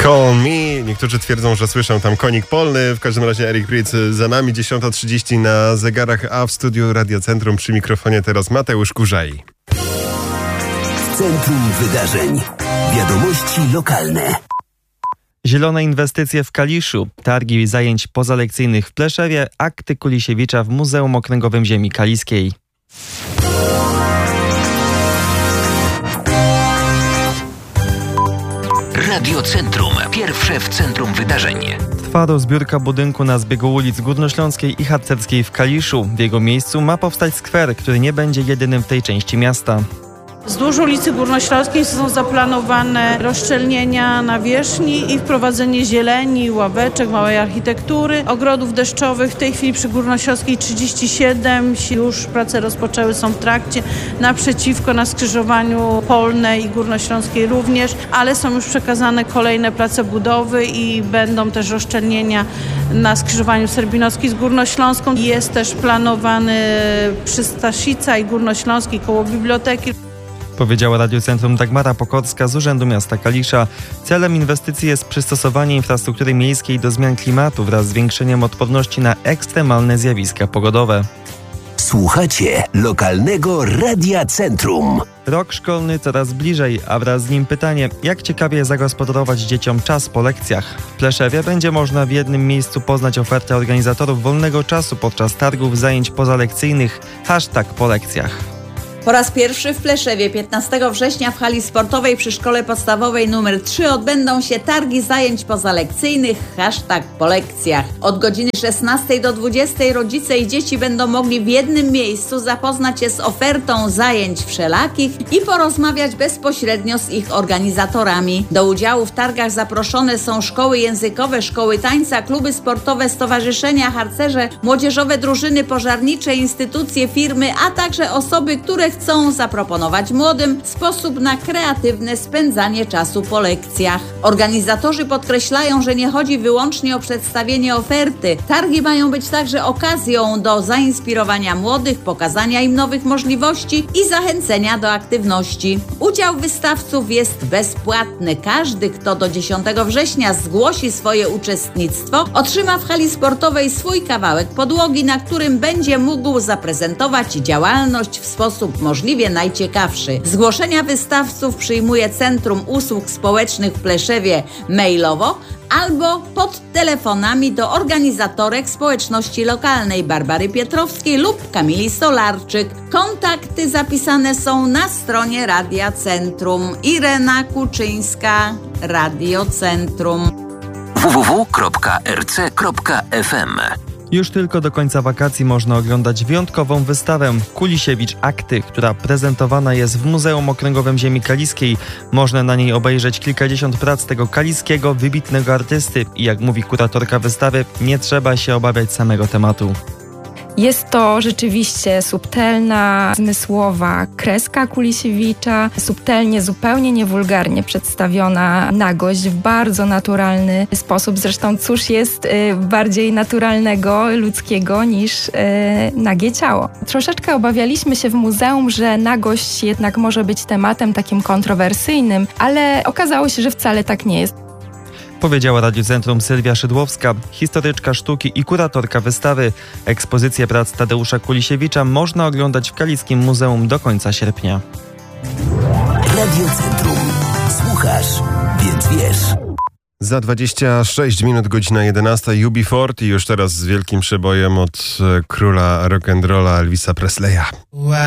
Call Me. Niektórzy twierdzą, że słyszą tam konik polny. W każdym razie Eric Prydz za nami. 10:30 na zegarach, a w studiu Radia Centrum przy mikrofonie teraz Mateusz Kurzaj. Centrum Wydarzeń. Wiadomości lokalne. Zielone inwestycje w Kaliszu, targi zajęć pozalekcyjnych w Pleszewie, akty Kulisiewicza w Muzeum Okręgowym Ziemi Kaliskiej. Radio Centrum. Pierwsze w centrum wydarzeń. Trwa rozbiórka budynku na zbiegu ulic Górnośląskiej i Harcerskiej w Kaliszu. W jego miejscu ma powstać skwer, który nie będzie jedynym w tej części miasta. Wzdłuż ulicy Górnośląskiej są zaplanowane rozszczelnienia nawierzchni i wprowadzenie zieleni, ławeczek, małej architektury, ogrodów deszczowych. W tej chwili przy Górnośląskiej 37 już prace rozpoczęły, są w trakcie. Naprzeciwko na skrzyżowaniu Polnej i Górnośląskiej również, ale są już przekazane kolejne prace budowy i będą też rozszczelnienia na skrzyżowaniu Serbinowskiej z Górnośląską. Jest też planowany przy Staszica i Górnośląskiej koło biblioteki. Powiedziała Radio Centrum Dagmara Pokorska z Urzędu Miasta Kalisza. Celem inwestycji jest przystosowanie infrastruktury miejskiej do zmian klimatu wraz z zwiększeniem odporności na ekstremalne zjawiska pogodowe. Słuchacie lokalnego Radia Centrum. Rok szkolny coraz bliżej, a wraz z nim pytanie, jak ciekawie zagospodarować dzieciom czas po lekcjach. W Pleszewie będzie można w jednym miejscu poznać ofertę organizatorów wolnego czasu podczas targów zajęć pozalekcyjnych #po lekcjach. Po raz pierwszy w Pleszewie 15 września w hali sportowej przy Szkole Podstawowej nr 3 odbędą się targi zajęć pozalekcyjnych #po lekcjach. Od godziny 16 do 20 rodzice i dzieci będą mogli w jednym miejscu zapoznać się z ofertą zajęć wszelakich i porozmawiać bezpośrednio z ich organizatorami. Do udziału w targach zaproszone są szkoły językowe, szkoły tańca, kluby sportowe, stowarzyszenia, harcerze, młodzieżowe drużyny pożarnicze, instytucje, firmy, a także osoby, które chcą zaproponować młodym sposób na kreatywne spędzanie czasu po lekcjach. Organizatorzy podkreślają, że nie chodzi wyłącznie o przedstawienie oferty. Targi mają być także okazją do zainspirowania młodych, pokazania im nowych możliwości i zachęcenia do aktywności. Udział wystawców jest bezpłatny. Każdy, kto do 10 września zgłosi swoje uczestnictwo, otrzyma w hali sportowej swój kawałek podłogi, na którym będzie mógł zaprezentować działalność w sposób możliwie najciekawszy. Zgłoszenia wystawców przyjmuje Centrum Usług Społecznych w Pleszewie mailowo albo pod telefonami do organizatorek społeczności lokalnej Barbary Pietrowskiej lub Kamili Solarczyk. Kontakty zapisane są na stronie Radia Centrum. Irena Kuczyńska, Radio Centrum. www.rc.fm. Już tylko do końca wakacji można oglądać wyjątkową wystawę Kulisiewicz Akty, która prezentowana jest w Muzeum Okręgowym Ziemi Kaliskiej. Można na niej obejrzeć kilkadziesiąt prac tego kaliskiego, wybitnego artysty i jak mówi kuratorka wystawy, nie trzeba się obawiać samego tematu. Jest to rzeczywiście subtelna, zmysłowa kreska Kulisiewicza, subtelnie, zupełnie niewulgarnie przedstawiona nagość w bardzo naturalny sposób. Zresztą cóż jest bardziej naturalnego, ludzkiego niż nagie ciało. Troszeczkę obawialiśmy się w muzeum, że nagość jednak może być tematem takim kontrowersyjnym, ale okazało się, że wcale tak nie jest. Powiedziała Radio Centrum Sylwia Szydłowska, historyczka sztuki i kuratorka wystawy. Ekspozycję prac Tadeusza Kulisiewicza można oglądać w Kaliskim Muzeum do końca sierpnia. Radio Centrum. Słuchasz, więc wiesz. Za 26 minut, godzina 11, UB40 i już teraz z wielkim przebojem od króla rock'n'rolla Elvisa Presleya.